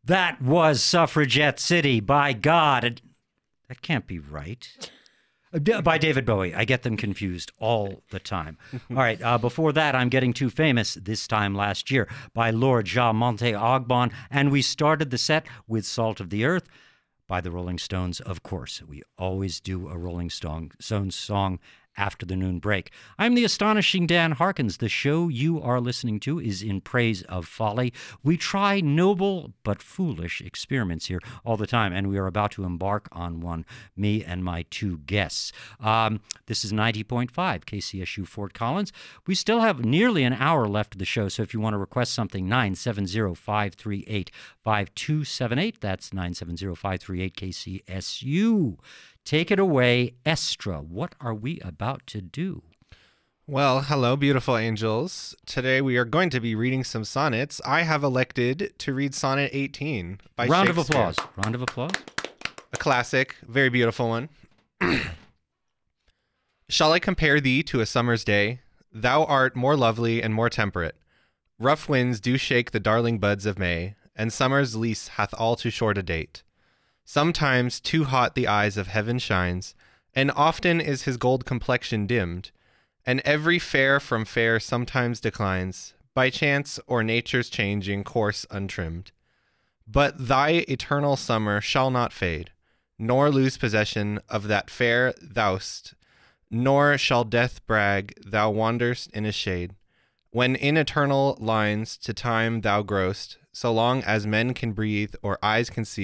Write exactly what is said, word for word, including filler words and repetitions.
That was Suffragette City, by God. It, that can't be right. By David Bowie. I get them confused all the time. All right, uh, before that, I'm Getting Too Famous, this time last year, by Lord Ja Monte Ogbon. And we started the set with Salt of the Earth by the Rolling Stones, of course. We always do a Rolling Stone- Stones song after the noon break. I'm the astonishing Dan Harkins. The show you are listening to is in praise of folly. We try noble but foolish experiments here all the time, and we are about to embark on one, me and my two guests. Um, this is ninety point five K C S U Fort Collins. We still have nearly an hour left of the show, so if you want to request something, nine seven zero, five three eight, five two seven eight. That's nine seven zero, five three eight K C S U. Take it away, Estra. What are we about to do? Well, hello, beautiful angels. Today we are going to be reading some sonnets. I have elected to read Sonnet eighteen by Round of Shakespeare. applause. Round of applause. A classic, very beautiful one. Shall I compare thee to a summer's day? Thou art more lovely and more temperate. Rough winds do shake the darling buds of May, and summer's lease hath all too short a date. Sometimes too hot the eyes of heaven shines, and often is his gold complexion dimmed, and every fair from fair sometimes declines, by chance or nature's changing course untrimmed. But thy eternal summer shall not fade, nor lose possession of that fair thou'st, nor shall death brag thou wanderst in his shade, when in eternal lines to time thou growst, so long as men can breathe or eyes can see,